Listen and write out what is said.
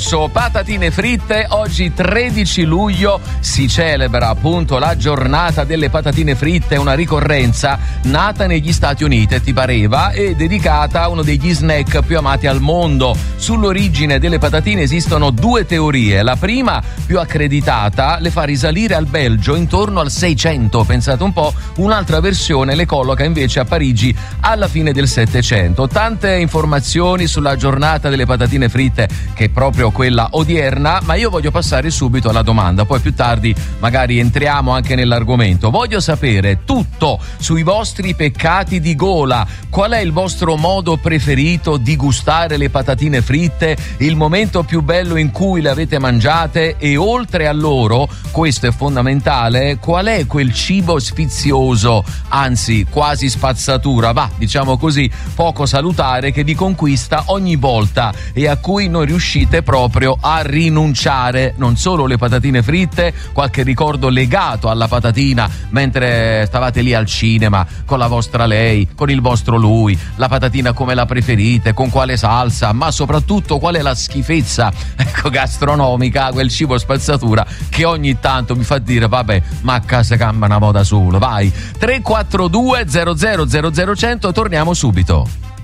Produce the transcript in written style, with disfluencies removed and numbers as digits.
scorso, patatine fritte. Oggi 13 luglio si celebra appunto la giornata delle patatine fritte, una ricorrenza nata negli Stati Uniti, ti pareva, e dedicata a uno degli snack più amati al mondo. Sull'origine delle patatine esistono due teorie. La prima, più accreditata, le fa risalire al Belgio intorno al 600, pensate un po'. Un'altra versione le colloca invece a Parigi alla fine del 700. Tante informazioni sulla giornata delle patatine fritte, che è proprio quella odierna, ma io voglio passare subito alla domanda, poi più tardi magari entriamo anche nell'argomento. Voglio sapere tutto sui vostri peccati di gola. Qual è il vostro modo preferito di gustare le patatine fritte, il momento più bello in cui le avete mangiate, e oltre a loro, questo è fondamentale, qual è quel cibo sfizioso, anzi quasi spazzatura, diciamo così, poco salutare, che vi conquista ogni volta e a cui non riuscite proprio a rinunciare? Non solo le patatine fritte, qualche ricordo legato alla patatina mentre stavate lì al cinema con la vostra lei, con il vostro lui, la patatina come la preferite, con quale salsa, ma soprattutto qual è la schifezza, gastronomica, quel cibo spazzatura che ogni tanto mi fa dire vabbè, ma a casa cambia una moda solo. Vai, 342 00 00 100, torniamo subito.